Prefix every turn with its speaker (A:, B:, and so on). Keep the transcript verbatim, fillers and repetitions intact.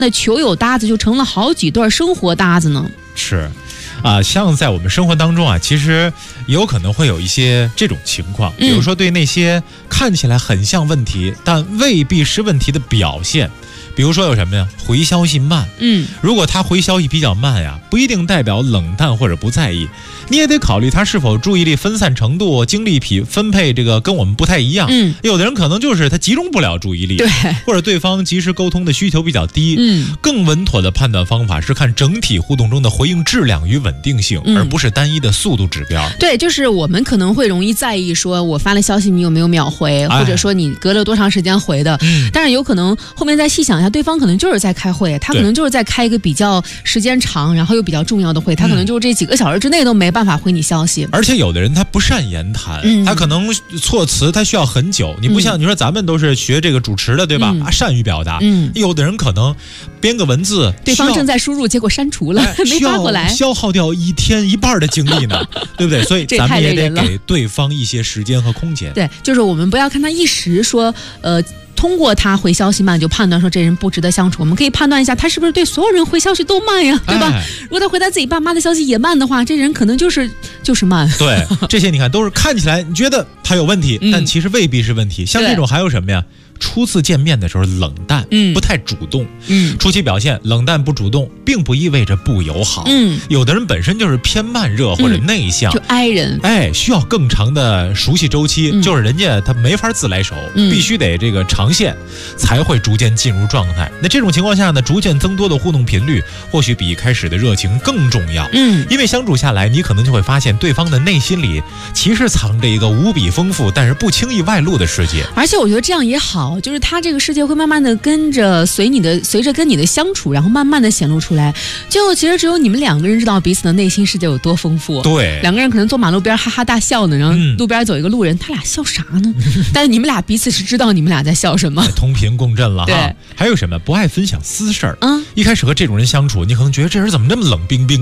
A: 那球友搭子就成了好几对生活搭子呢？
B: 是。啊，像在我们生活当中啊，其实也有可能会有一些这种情况，比如说对那些看起来很像问题，但未必是问题的表现。比如说有什么呀？回消息慢。嗯，如果他回消息比较慢呀，不一定代表冷淡或者不在意，你也得考虑他是否注意力分散程度、精力匹分配这个跟我们不太一样。嗯，有的人可能就是他集中不了注意力，
A: 对，
B: 或者对方及时沟通的需求比较低。嗯，更稳妥的判断方法是看整体互动中的回应质量与稳定性，嗯、而不是单一的速度指标。
A: 对，就是我们可能会容易在意说我发了消息你有没有秒回，或者说你隔了多长时间回的。嗯，但是有可能后面再细想一下，对方可能就是在开会，他可能就是在开一个比较时间长，然后又比较重要的会，他可能就是这几个小时之内都没办法回你消息。
B: 而且有的人他不善言谈，嗯、他可能措辞他需要很久。你不像、嗯、你说咱们都是学这个主持的，对吧？嗯、啊，善于表达。嗯，有的人可能编个文字，
A: 对方正在输入，结果删除了，哎、没发过来，
B: 消耗掉一天一半的精力呢，对不对？所以咱们也得给对方一些时间和空间。
A: 对，就是我们不要看他一时说，呃。通过他回消息慢就判断说这人不值得相处，我们可以判断一下他是不是对所有人回消息都慢呀，对吧？哎、如果他回他自己爸妈的消息也慢的话，这人可能就是就是慢。
B: 对，这些你看都是看起来你觉得他有问题，嗯、但其实未必是问题。像这种还有什么呀？初次见面的时候冷淡，嗯，不太主动，嗯，初期表现冷淡不主动，并不意味着不友好，嗯，有的人本身就是偏慢热或者内向，
A: 嗯、就 I 人，
B: 哎，需要更长的熟悉周期，嗯、就是人家他没法自来熟，嗯、必须得这个长线才会逐渐进入状态。那这种情况下呢，逐渐增多的互动频率，或许比一开始的热情更重要，嗯，因为相处下来，你可能就会发现对方的内心里其实藏着一个无比丰富但是不轻易外露的世界。
A: 而且我觉得这样也好。就是他这个世界会慢慢的跟着随你的随着跟你的相处，然后慢慢的显露出来。最后其实只有你们两个人知道彼此的内心世界有多丰富。
B: 对，
A: 两个人可能坐马路边哈哈大笑呢，然后路边走一个路人，嗯、他俩笑啥呢？但是你们俩彼此是知道你们俩在笑什么，
B: 同频共振了哈。
A: 对，
B: 还有什么不爱分享私事儿？嗯，一开始和这种人相处，你可能觉得这人怎么那么冷冰冰。